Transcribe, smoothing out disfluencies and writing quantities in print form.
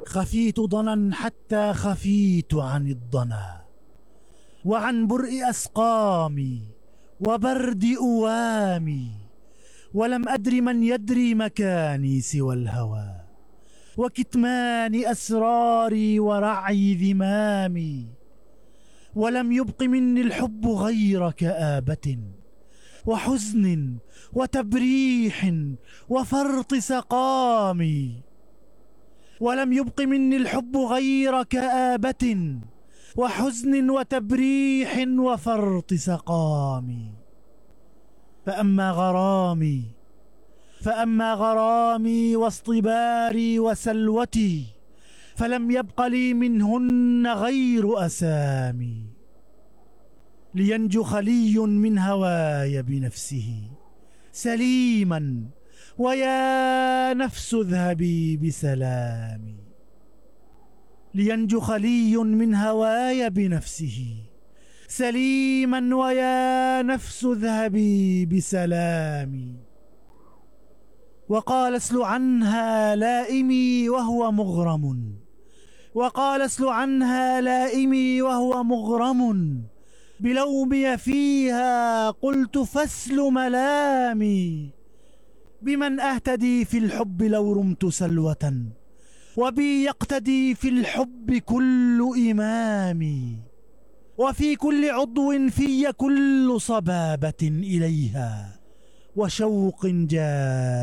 خفيت ضنا حتى خفيت عن الضنا، وعن برء أسقامي وبرد أوامي، ولم أدر من يدري مكاني سوى الهوى، وكتمان أسراري ورعي ذمامي. ولم يبق مني الحب غير كآبة وحزن وتبريح وفرط سقامي. ولم يبق مني الحب غير كآبة وحزن وتبريح وفرط سقامي. فأما غرامي واصطباري وسلوتي، فلم يبق لي منهن غير أسامي. لينج خلي من هواي بنفسه سليما، ويا نفس اذهبي بسلامي. لينج خلي من هواي بنفسه سليما، ويا نفس اذهبي بسلامي. وقال اسل عنها لائمي وهو مغرم، وقال اسل عنها لائمي وهو مغرم، بلومي فيها قلت فاسل ملامي. بمن أهتدي في الحب لو رمت سلوة، وبي يقتدي في الحب كل إمامي. وفي كل عضو في كل صبابة إليها وشوق جار